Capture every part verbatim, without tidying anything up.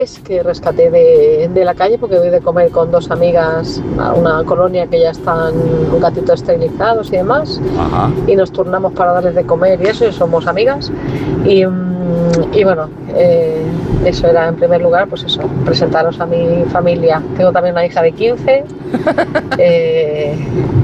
que rescaté de, de la calle porque voy de comer con dos amigas a una colonia que ya están un gatito esterilizados y demás. Ajá. Y nos turnamos para darles de comer y eso, y somos amigas y, y bueno, eh, eso era en primer lugar, pues eso, presentaros a mi familia. Tengo también una hija de quince eh,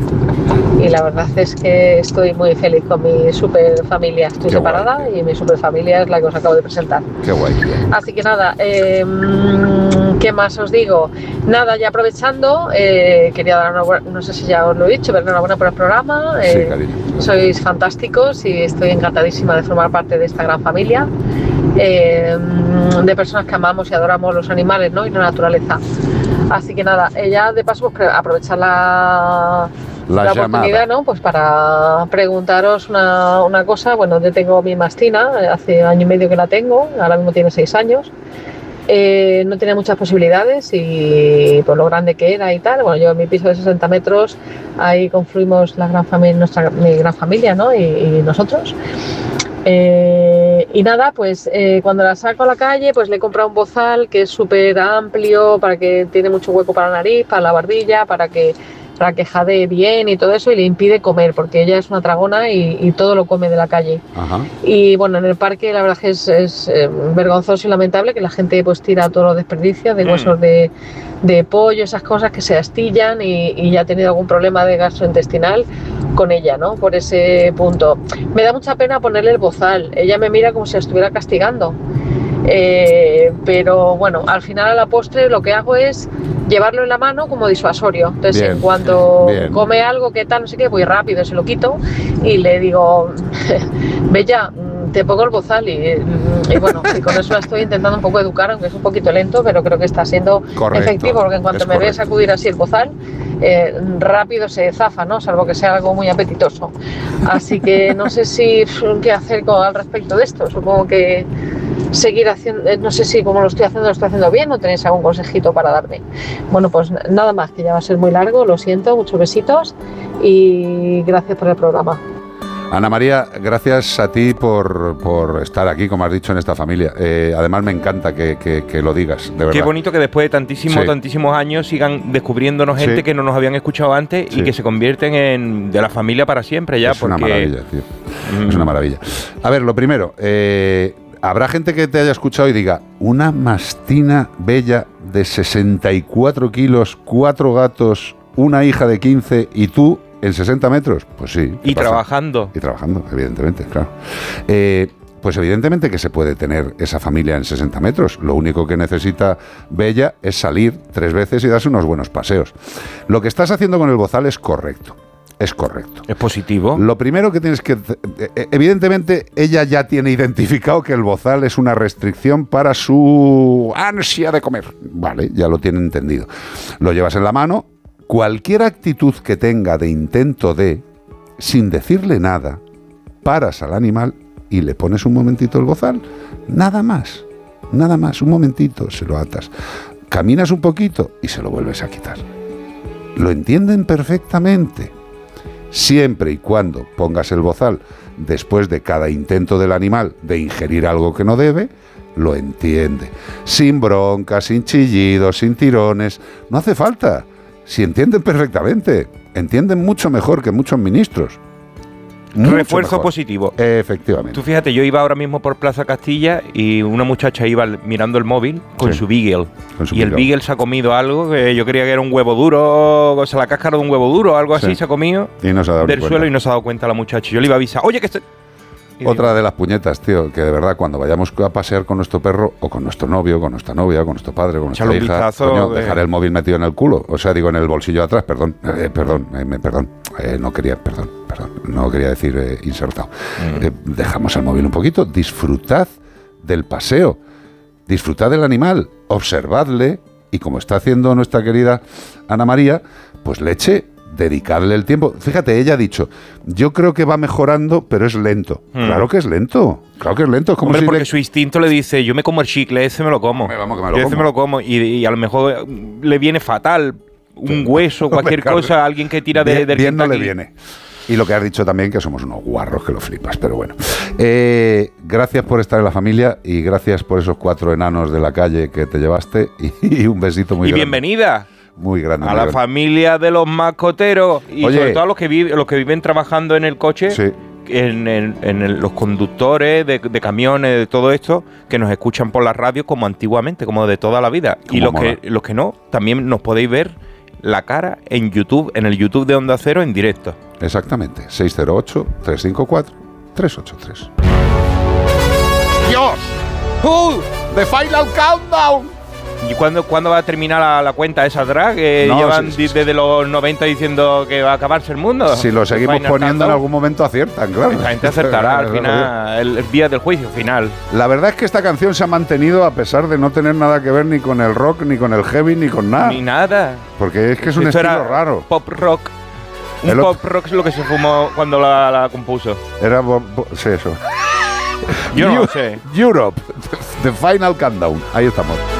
y la verdad es que estoy muy feliz con mi super familia. Estoy Qué separada guay. Y mi super familia es la que os acabo de presentar. Qué guay. Así que nada, eh, ¿qué más os digo? Nada, ya aprovechando, eh, quería dar una buena, no sé si ya os lo he dicho, pero enhorabuena por el programa. Eh, Sí, cariño. sois fantásticos y estoy encantadísima de formar parte de esta gran familia, eh, de personas que amamos y adoramos los animales, ¿no? Y la naturaleza. Así que nada, eh, ya de paso pues, aprovechar la... La la llamada. oportunidad, ¿no? Pues para preguntaros una, una cosa. Bueno, yo tengo mi mastina, hace año y medio que la tengo, ahora mismo tiene seis años. Eh, no tenía muchas posibilidades y por lo grande que era y tal. Bueno, yo en mi piso de sesenta metros, ahí confluimos la gran familia, nuestra mi gran familia, ¿no? Y, y nosotros. Eh, y nada, pues eh, cuando la saco a la calle, pues le he comprado un bozal que es súper amplio, para que tiene mucho hueco para la nariz, para la barbilla, para que para que jadee bien y todo eso, y le impide comer porque ella es una tragona y, y todo lo come de la calle. Ajá. Y bueno, en el parque la verdad que es, es eh, vergonzoso y lamentable que la gente pues tira todo lo desperdicia de huesos mm. de, de pollo, esas cosas que se astillan y, y ya ha tenido algún problema de gastrointestinal con ella, ¿no? Por ese punto. Me da mucha pena ponerle el bozal, ella me mira como si la estuviera castigando. Eh, pero bueno, al final a la postre lo que hago es llevarlo en la mano como disuasorio. Entonces, bien, en cuanto bien. come algo que tal, no sé qué, voy rápido, se lo quito y le digo, Bella, te pongo el bozal y, y bueno, y con eso la estoy intentando un poco educar, aunque es un poquito lento, pero creo que está siendo correcto, efectivo, porque en cuanto me correcto. ve sacudir así el bozal, eh, rápido se zafa, ¿no? Salvo que sea algo muy apetitoso. Así que no sé si qué hacer con, al respecto de esto. Supongo que seguir haciendo, no sé si como lo estoy haciendo, lo estoy haciendo bien o tenéis algún consejito para darme. Bueno, pues nada más, que ya va a ser muy largo, lo siento, muchos besitos y gracias por el programa. Ana María, gracias a ti por, por estar aquí, como has dicho, en esta familia. Eh, además me encanta que, que, que lo digas, de verdad. Qué bonito que después de tantísimos, sí. tantísimos años sigan descubriéndonos gente sí. que no nos habían escuchado antes sí. y que se convierten en de la familia para siempre ya. Es porque... una maravilla, tío. Mm. Es una maravilla. A ver, lo primero, eh, habrá gente que te haya escuchado y diga, una mastina bella de sesenta y cuatro kilos, cuatro gatos, una hija de quince y tú en sesenta metros. Pues sí. Y pasa? trabajando. Y trabajando, evidentemente, claro. Eh, pues evidentemente que se puede tener esa familia en sesenta metros. Lo único que necesita Bella es salir tres veces y darse unos buenos paseos. Lo que estás haciendo con el bozal es correcto. Es correcto. Es positivo. Lo primero que tienes que... Evidentemente, ella ya tiene identificado que el bozal es una restricción para su ansia de comer. Vale, ya lo tiene entendido. Lo llevas en la mano. Cualquier actitud que tenga de intento de, sin decirle nada, paras al animal y le pones un momentito el bozal. Nada más. Nada más. Un momentito, se lo atas. Caminas un poquito y se lo vuelves a quitar. Lo entienden perfectamente. Siempre y cuando pongas el bozal después de cada intento del animal de ingerir algo que no debe, lo entiende. Sin bronca, sin chillidos, sin tirones. No hace falta. Si entienden perfectamente. Entienden mucho mejor que muchos ministros. Mucho Refuerzo mejor. Positivo. Efectivamente. Tú fíjate, yo iba ahora mismo por Plaza Castilla y una muchacha iba mirando el móvil con sí. su Beagle. Con su y Beagle. El Beagle se ha comido algo que yo creía que era un huevo duro, o sea, la cáscara de un huevo duro o algo así, sí. se ha comido y no se ha dado del cuenta. suelo y no se ha dado cuenta la muchacha. Yo le iba a avisar, oye, que estoy... Otra de las puñetas, tío, que de verdad cuando vayamos a pasear con nuestro perro o con nuestro novio, con nuestra novia, con nuestro padre, con nuestra hija, coño, de... dejar el móvil metido en el culo, o sea, digo en el bolsillo de atrás, perdón, eh, perdón, eh, me, perdón, eh, no quería, perdón, perdón, no quería decir eh, insertado. Mm. Eh, dejamos el móvil un poquito, disfrutad del paseo, disfrutad del animal, observadle y como está haciendo nuestra querida Ana María, pues le eche dedicarle el tiempo. Fíjate, ella ha dicho, yo creo que va mejorando, pero es lento. Mm. Claro que es lento. Claro que es lento. Es como Hombre, si porque le... su instinto le dice, yo me como el chicle, ese me lo como. Me vamos, que me lo ese como. me lo como. Y, y a lo mejor le viene fatal un hueso, cualquier Hombre, cosa, alguien que tira de, bien, del bien no le Kentucky. viene. Y lo que has dicho también, que somos unos guarros que lo flipas, pero bueno. Eh, gracias por estar en la familia y gracias por esos cuatro enanos de la calle que te llevaste y, y un besito muy y grande. Y bienvenida. Muy grande. A muy la grande. familia de los mascoteros y Oye, sobre todo a los que, vive, los que viven trabajando en el coche. Sí. En, en, en el, los conductores de, de camiones, de todo esto, que nos escuchan por la radio como antiguamente, como de toda la vida. Y los que, los que no, también nos podéis ver la cara en YouTube, en el YouTube de Onda Cero en directo. Exactamente, seis cero ocho, tres cinco cuatro, tres ocho tres. ¡Dios! ¡Uh! ¡The Final Countdown! ¿Y cuándo, cuándo va a terminar la, la cuenta esa drag? Que No, llevan sí, sí, desde los noventa diciendo que va a acabarse el mundo. Si lo seguimos Final poniendo Countdown. En algún momento aciertan, claro. La gente acertará al final, el, el día del juicio final. La verdad es que esta canción se ha mantenido a pesar de no tener nada que ver ni con el rock, ni con el heavy, ni con nada. Ni nada. Porque es que es un Esto estilo era raro. Pop rock. Un El pop otro- rock es lo que se fumó cuando la, la compuso. Era... bo- bo- sí, eso. Yo no Eu- lo sé. Europe, The Final Countdown. Ahí estamos.